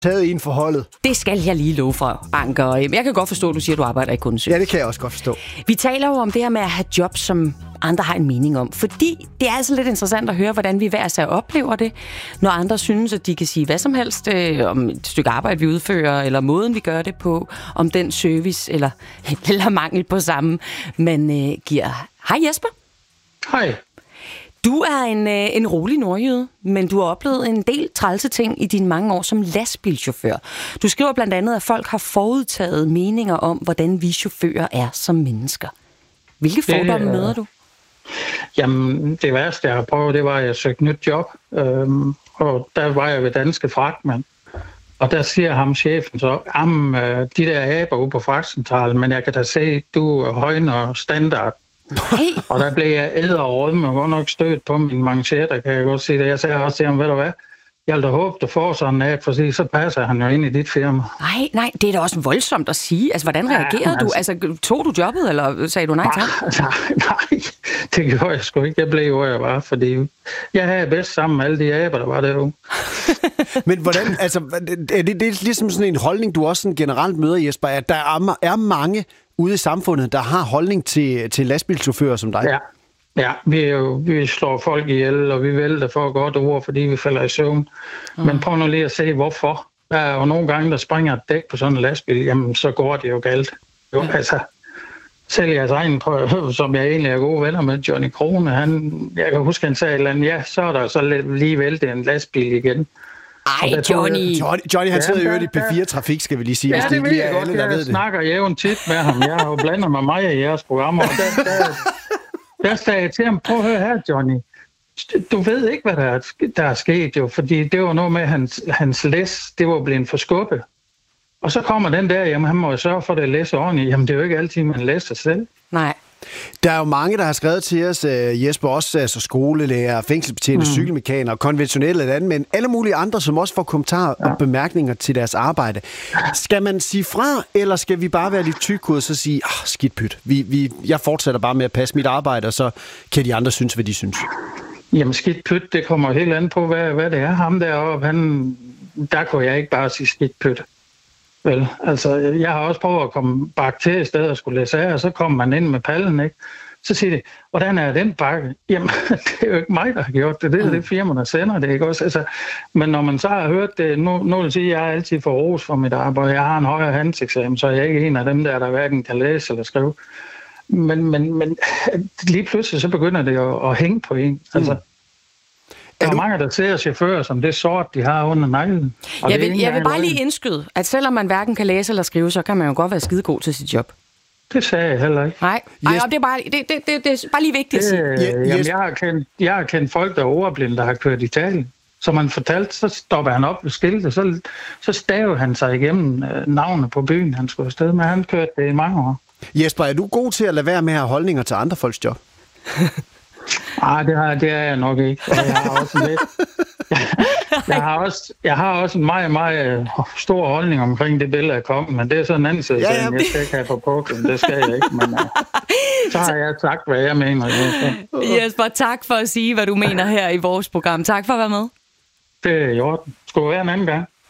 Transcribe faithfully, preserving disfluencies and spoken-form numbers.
taget en forholdet. Det skal jeg lige love for, Anker. Jeg kan godt forstå, at du siger, at du arbejder i kundeservice. Ja, det kan jeg også godt forstå. Vi taler jo om det her med at have job, som andre har en mening om. Fordi det er altså lidt interessant at høre, hvordan vi hver især oplever det, når andre synes, at de kan sige hvad som helst øh, om et stykke arbejde, vi udfører, eller måden, vi gør det på, om den service, eller, eller mangel på samme, man øh, giver. Hej Jesper. Hej. Du er en, øh, en rolig nordjyde, men du har oplevet en del trælse ting i dine mange år som lastbilchauffør. Du skriver blandt andet, at folk har forudtaget meninger om, hvordan vi chauffører er som mennesker. Hvilke fordomme det, møder du? Jamen, det værste, jeg har prøvet, det var, at jeg søgte nyt job. Øhm, og der var jeg ved Danske Fragtmænd. Og der siger ham chefen så, jamen, de der aber ude på fragtcentralen, men jeg kan da se, at du højner standard. Hey. Og der blev jeg æder og rødme og godt nok stødt på min manchetter, kan jeg godt sige det. Jeg sagde også til ham, ved du hvad, jeg vil da håbe, du får sådan en ad, for så passer han jo ind i dit firma. Nej, nej, det er da også voldsomt at sige. Altså, hvordan reagerede ja, du? Altså, tog du jobbet, eller sagde du nej tak? Nej, nej, det gjorde jeg sgu ikke. Jeg blev hvor jeg var, fordi jeg havde bedst sammen med alle de aber, der var derude. Men hvordan, altså, er det, det er ligesom sådan en holdning, du også sådan generelt møder, Jesper, at der er, er mange ude i samfundet, der har holdning til, til lastbilchauffører som dig? Ja. Ja, vi, er jo, vi slår folk ihjel, og vi vælter for et godt ord, fordi vi falder i søvn. Mm. Men prøv nu lige at se, hvorfor. Der er jo nogle gange, der springer et dæk på sådan en lastbil, jamen så går det jo galt. Jo, mm. altså, selv jeres egen prøve, som jeg egentlig er gode venner med, Johnny Krone, han, jeg kan huske, han sagde et eller andet, ja, så er der så lige væltet en lastbil igen. Ej, Johnny. Johnny, Johnny, han sidder jo i P fire Trafik, skal vi lige sige. Ja, det, det ved jeg godt. Alle, jeg snakker jævnt tit med ham. Jeg har jo blandet med mig i jeres programmer, og der, der Der sagde jeg til ham, prøv at høre her, Johnny. Du ved ikke, hvad der er, der er sket jo, fordi det var noget med, at hans, hans læs, det var blevet forskubbet. Og så kommer den der, jamen han må jo sørge for, at det læser ordentligt. Jamen det er jo ikke altid, man læser selv. Nej. Der er jo mange, der har skrevet til os, Jesper, også altså skolelærer, fængselsbetjente, mm. cykelmekaner, konventionelle landmænd, alle mulige andre, som også får kommentarer ja. og bemærkninger til deres arbejde. Skal man sige fra, eller skal vi bare være lidt tykkode og så sige, ah, skidt pyt, vi, vi, jeg fortsætter bare med at passe mit arbejde, og så kan de andre synes, hvad de synes? Jamen skidt pyt, det kommer helt an på, hvad, hvad det er. Ham deroppe, han, der kunne jeg ikke bare sige skidt pyt. Vel, altså, jeg har også prøvet at komme bakke til i stedet og skulle læse af, og så kommer man ind med pallen, ikke? Så siger de, hvordan er den bakke? Jamen, det er jo ikke mig, der har gjort det. Det er det firma, der sender det, ikke også? Altså, men når man så har hørt det, nu, nu vil jeg sige, at jeg er altid for ros for mit arbejde. Jeg har en højere handelseksamen, så jeg er ikke en af dem der, der hverken kan læse eller skrive. Men, men, men lige pludselig så begynder det at, at hænge på en. Altså, mm. Der er, er mange, der ser chauffører som det sort, de har under neglen. Jeg vil, jeg vil bare lige indskyde, at selvom man hverken kan læse eller skrive, så kan man jo godt være skidegod til sit job. Det sagde jeg heller ikke. Nej, Ej, det, er bare, det, det, det, det er bare lige vigtigt det, at sige. Jamen, jeg, har kendt, jeg har kendt folk, der er ordblinde, der har kørt i Italien. Som han fortalte, så stopper han op ved skiltet, så, så stavede han sig igennem navnet på byen, han skulle afsted med. Han kørte det i mange år. Jesper, er du god til at lade være med at have holdninger til andre folks job? Nej, det, har, det er jeg nok ikke. Og jeg har også en lidt... Jeg har også, jeg har også en meget, meget stor holdning omkring det billede, jeg kom, men det er sådan en anden side, ja, ja. Jeg skal ikke have på puklen, det skal jeg ikke, men uh, så har jeg sagt, hvad jeg mener. Jesper, tak for at sige, hvad du mener her i vores program. Tak for at være med. Det er i orden. Skulle være en anden gang.